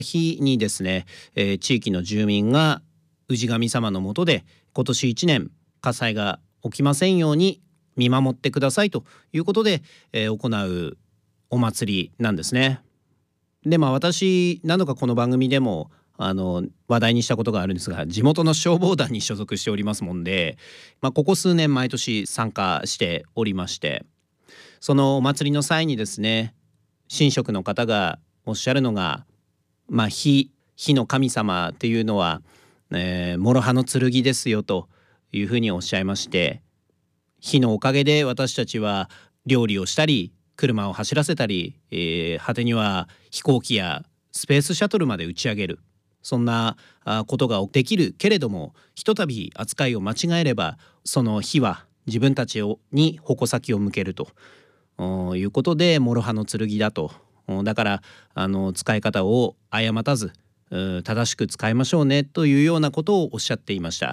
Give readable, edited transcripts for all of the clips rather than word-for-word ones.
日にですね、地域の住民が氏神様の下で今年1年火災が起きませんように見守ってくださいということで、行うお祭りなんですね。で私何度かこの番組でも話題にしたことがあるんですが、地元の消防団に所属しておりますもんで、ここ数年毎年参加しておりまして、そのお祭りの際にですね、神職の方がおっしゃるのが、火の神様っていうのは、諸刃の剣ですよというふうにおっしゃいまして、火のおかげで私たちは料理をしたり車を走らせたり、果てには飛行機やスペースシャトルまで打ち上げる、そんなことができるけれども、ひとたび扱いを間違えればその火は自分たちに矛先を向けるということで、諸刃の剣だと。だから使い方を誤たず正しく使いましょうねというようなことをおっしゃっていました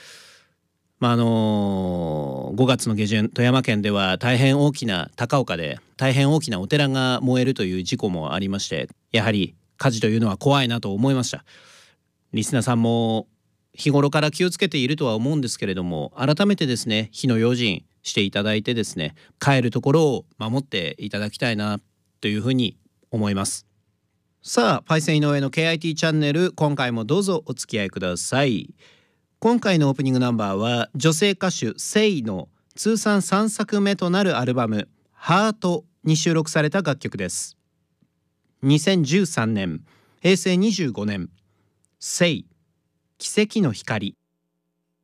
。5月の下旬、富山県では高岡で大変大きなお寺が燃えるという事故もありまして、やはり火事というのは怖いなと思いました。リスナーさんも日頃から気をつけているとは思うんですけれども、改めてですね、火の用心していただいてですね、帰るところを守っていただきたいなというふうに思います。さあ、パイセン井上の KIT チャンネル、今回もどうぞお付き合いください。今回のオープニングナンバーは女性歌手セイの通算3作目となるアルバムハートに収録された楽曲です。2013年、平成25年、セイ奇跡の光。